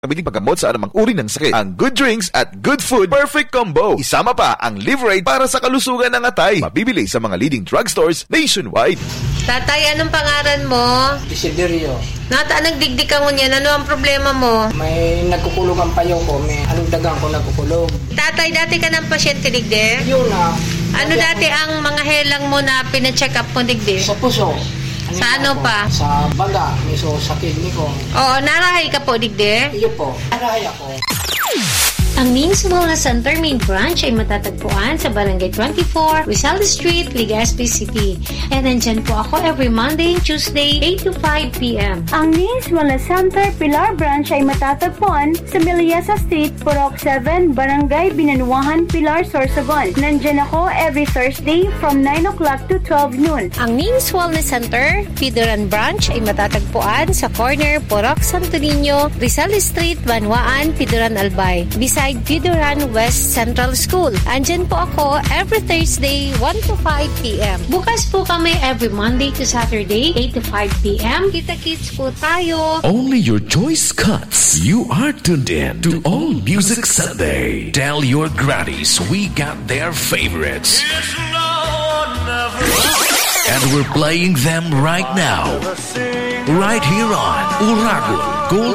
Nabiling paggamot sa anumang uri ng sakit. Ang good drinks at good food, perfect combo. Isama pa ang Liverade para sa kalusugan ng atay. Mabibili sa mga leading drugstores nationwide. Tatay, anong pangalan mo? Desiderio. Nata, nagdigdig ka mo niyan. Ano ang problema mo? May nagkukulog ang payo ko. May anong dagang ko nagkukulog. Tatay, dati ka ng pasyente, digdi? Yun na. Ano dati ang mga helang mo na pina-check up mo, digdi? Sa puso. Sa ano pa? Sa baga. Miso sa kidney ko. Oo, narahay ka po, digdi? Iyo po. Narahay ako. Ang Ning's Wellness Center main branch ay matatagpuan sa Barangay 24, Rizal Street, Legazpi City. And nandyan po ako every Monday and Tuesday, 8 to 5 p.m. Ang Ning's Wellness Center Pilar branch ay matatagpuan sa Miliasa Street, Purok 7, Barangay Binanuahan, Pilar, Sorsogon. Nandyan ako every Thursday from 9 o'clock to 12 noon. Ang Ning's Wellness Center, Pidoran branch ay matatagpuan sa corner, Purok Santo Niño, Rizal Street, Banwaan, Pidoran Albay. Beside Pidoran West Central School. Andyan po ako every Thursday, 1 to 5 p.m. Bukas po kami every Monday to Saturday, 8 to 5 p.m. Kita-kits po tayo. Only your choice cuts. You are tuned in to All Music Sunday. Tell your grannies we got their favorites. And we're playing them right now. Right here on Urago